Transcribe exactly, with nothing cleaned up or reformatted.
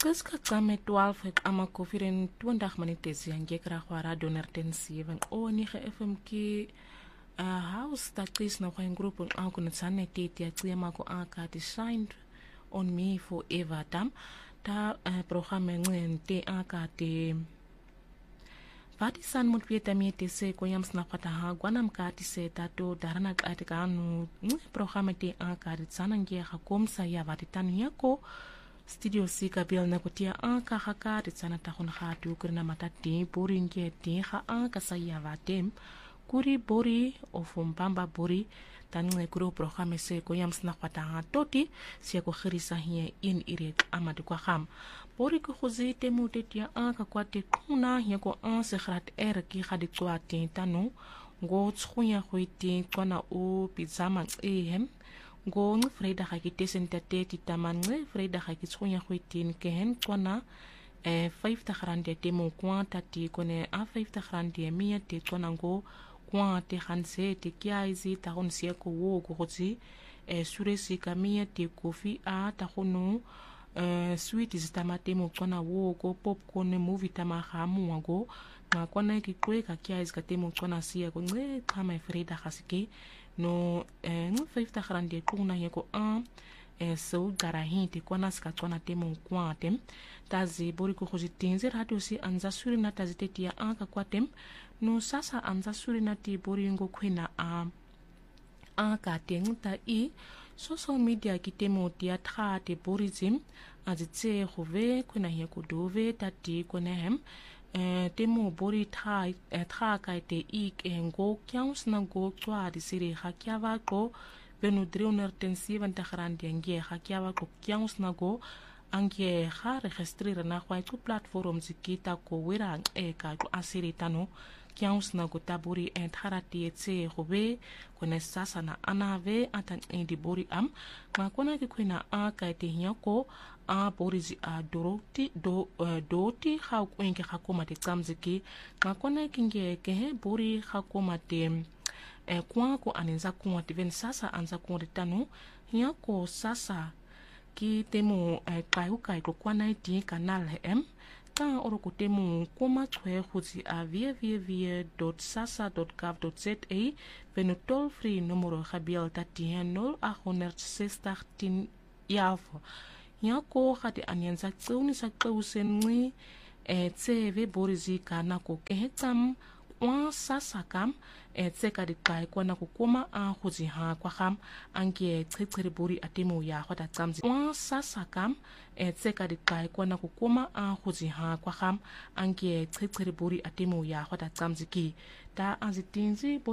Qiska qame twaalf ek ama kofiren twintig minutes yan gekra khwara doner ten seven o ni ge F M ki uh, house ta qis na kwa group on kun tsane tete ya qiyama ko aka designed on me forever tam ta uh, programme ngente aka te Vati san mut vieta miete se ko yam sna pata ha gwanam ka ti se tato darana ka te kanu programme te aka tsana nge ha komsa ya vati tan yako studio sika bil na kutia anka haka de tsana ta khon khatu kurna mata te bori nge te ha anka saya vatem kuri bori of mbamba bori tan nge kuro programme se ko yam sna pata ha toti se ko khirisa hie in ire amadu kwa kham bori ko khozi te mute tia anka kwa te kuna hie ko an se khrat er ki khadi kwa te tanu go tshunya khoiti kwana o pizama ehem go ng freida ga kitesen tate titamanne freida ga kitsonya khoitin kehen kwana eh fifty rand te mo kwanta ti kone a fifty rand ye mia te kwana go kwante hanse te kiaizi ta gon sia ko wo go khotsi eh suresi kamia te kofi a ta khono eh sweet is tamate mo kwana wo go popcorn movie tama hamu go na kwana ki kwe ka kiaizi ka te mo kwana sia go nge kama freida ga sike no eh no fifty rand ye kuna ye ko an eh so garahinte kwana ska kwana temo kwatem tazi bori ko khojitinze radio si anza suri na tazi tetia anka kwatem no sasa anza suri na ti bori ngo kwena a anka tengta i social media ki temo tia tra te borizim azitse khove kwena ye ko dove tati konehem eh temo bori tha tha ka te ik engo kyans na go twa di siri ha kyava ko benu three hundred seventy rand nge ha kyava ko kyans na go ange ha registrer na kwa ku platform zikita ko wira e ka ko asiri tano kyans na go taburi en tharati etse gobe kone sasa na anave atan indi bori am ma kona ki kwena a ka te nyako a borizi a doroti do uh, doti ha kwenge ha koma te tsamziki ma kona kinge ke he bori ha koma te e kwa ko anenza kwa te ven sasa anza kwa te tanu nyako sasa ki temo e kai kai ko kwana ti kanal em ta oro ko temo koma twe khuzi a www dot sasa dot gov dot za venu toll free numero khabial tati nol eight sixteen yafo nyako khati anyenza tsuni sa tsusenwi e tseve borizi kana ko kehetsam wa sasa kam e tseka di kai kwana ko koma a khuzi ha kwa kham ange tsetsheri bori atemo ya khota tsamzi wa sasa kam e tseka di kai kwana ko koma a khuzi ha kwa kham ange tsetsheri bori atemo ya khota tsamzi ki ta azitinzi